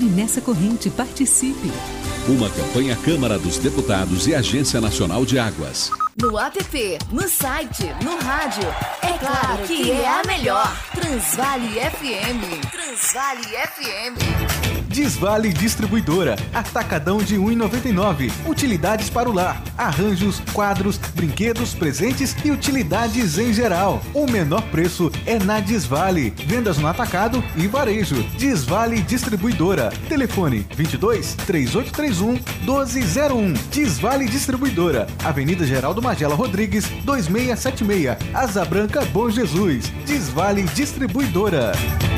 nessa corrente, participe. Uma campanha Câmara dos Deputados e Agência Nacional de Águas. No app, no site, no rádio. É claro que é a melhor. Transvale FM. Transvale FM. Desvale Distribuidora. Atacadão de R$ 1,99. Utilidades para o lar. Arranjos, quadros, brinquedos, presentes e utilidades em geral. O menor preço é na Desvale. Vendas no atacado e varejo. Desvale Distribuidora. Telefone 22 3831 1201. Desvale Distribuidora. Avenida Geraldo Magela Rodrigues, 2676. Asa Branca, Bom Jesus. Desvale Distribuidora.